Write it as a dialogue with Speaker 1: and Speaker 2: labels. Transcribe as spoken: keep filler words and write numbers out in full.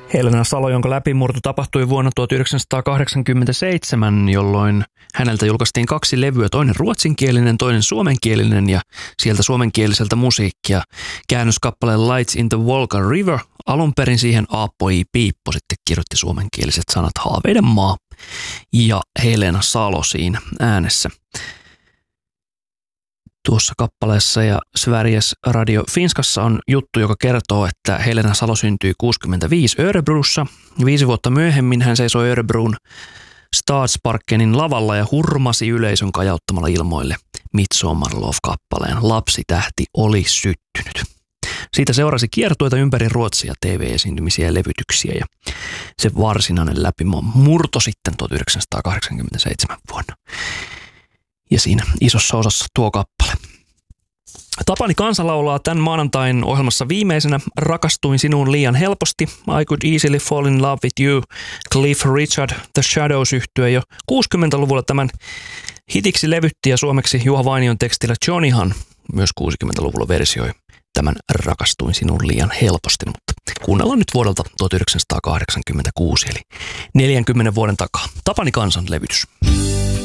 Speaker 1: Helena Salo, jonka läpimurto tapahtui vuonna tuhatyhdeksänsataakahdeksankymmentäseitsemän, jolloin häneltä julkaistiin kaksi levyä, toinen ruotsinkielinen, toinen suomenkielinen, ja sieltä suomenkieliseltä musiikkia käännöskappale Lights in the Volga River. Alun perin siihen Aappo I. Piippo sitten kirjoitti suomenkieliset sanat Haaveiden maa ja Helena Salo siinä äänessä. Tuossa kappaleessa ja Sveriges Radio Finskassa on juttu, joka kertoo, että Helena Salo syntyi kuusikymmentäviisi Örebrossa. Viisi vuotta myöhemmin hän seisoi Örebron Stadsparkenin lavalla ja hurmasi yleisön kajauttamalla ilmoille Midsommar-lov-kappaleen Lapsitähti oli syttynyt. Siitä seurasi kiertueita ympäri Ruotsia, T V-esiintymisiä ja levytyksiä, ja se varsinainen läpimurto sitten tuhatyhdeksänsataakahdeksankymmentäseitsemän vuonna. Ja siinä isossa osassa tuo kappale. Tapani Kansa laulaa tämän maanantain ohjelmassa viimeisenä Rakastuin sinuun liian helposti, I Could Easily Fall in Love with You, Cliff Richard, The Shadows -yhtye jo kuusikymmentäluvulla tämän hitiksi levytti ja suomeksi Juha Vainion tekstillä Johnnyhan myös kuusikymmentäluvulla versioi tämän Rakastuin sinuun liian helposti, mutta kuunnellaan nyt vuodelta tuhatyhdeksänsataakahdeksankymmentäkuusi eli neljänkymmenen vuoden takaa. Tapani Kansan levytys.